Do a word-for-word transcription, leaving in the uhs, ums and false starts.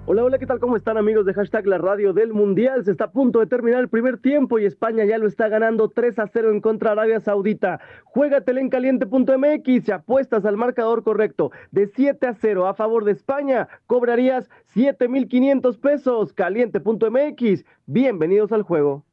Hola, hola, ¿qué tal? ¿Cómo están amigos de hashtag la radio del Mundial? Se está a punto de terminar el primer tiempo y España ya lo está ganando tres a cero en contra de Arabia Saudita. Juégatela en caliente punto m x y apuestas al marcador correcto de siete a cero a favor de España. Cobrarías siete mil quinientos pesos. caliente punto m x. Bienvenidos al juego.